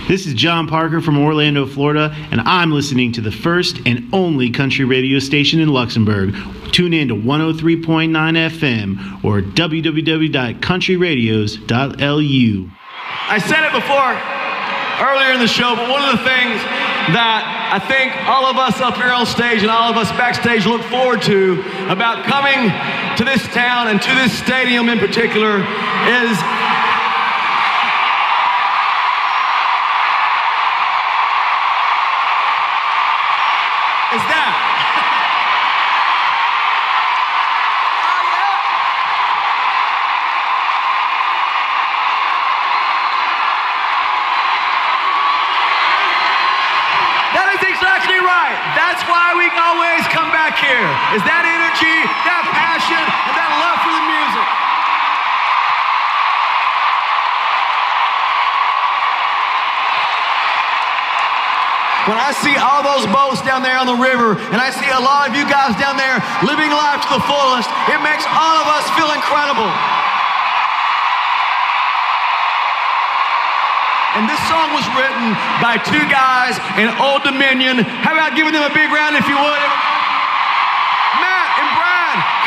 This is John Parker from Orlando, Florida, and I'm listening to the first and only country radio station in Luxembourg. Tune in to 103.9 FM or www.countryradios.lu. I said it before earlier in the show, but one of the things that I think all of us up here on stage and all of us backstage look forward to about coming to this town and to this stadium in particular is that. That is exactly right. That's why we always come back here. Is that energy, that passion, and that love for the music. When I see all those boats down there on the river, and I see a lot of you guys down there living life to the fullest, it makes all of us feel incredible. And this song was written by two guys in Old Dominion. How about giving them a big round if you would? Matt and Brian.